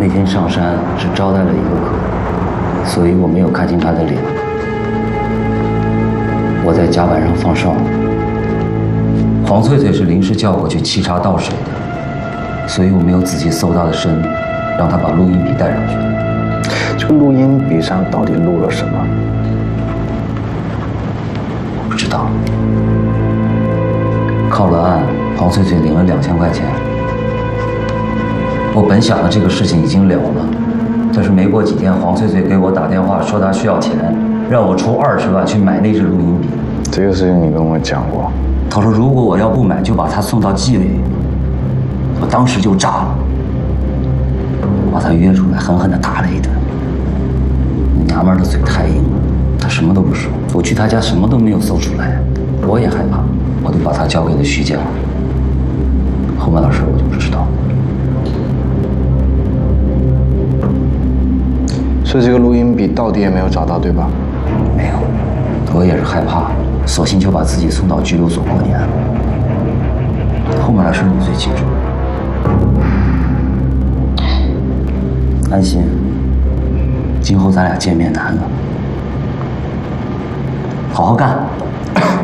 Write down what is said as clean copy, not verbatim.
那天上山只招待了一个客人，所以我没有看清他的脸。我在甲板上放哨，黄翠翠是临时叫我去沏茶倒水的，所以我没有仔细搜她的身，让她把录音笔带上去。 这个录音笔上到底录了什么？ 我不知道。靠了岸，黄翠翠领了2000块钱。我本想着这个事情已经了了，但是没过几天，黄翠翠给我打电话说她需要钱，让我出20万去买那支录音笔。 这个事情你跟我讲过。 她说如果我要不买，就把她送到纪委。我当时就炸了，我把她约出来，狠狠地打了一顿。那娘们儿的嘴太硬了，她什么都不说。我去她家什么都没有搜出来，我也害怕，我就把她交给了徐江。后面的事我就不知道。 所以这个录音笔到底也没有找到，对吧？ 没有，我也是害怕，索性就把自己送到拘留所过年。后面的事你最清楚。安心，今后咱俩见面难了，好好干。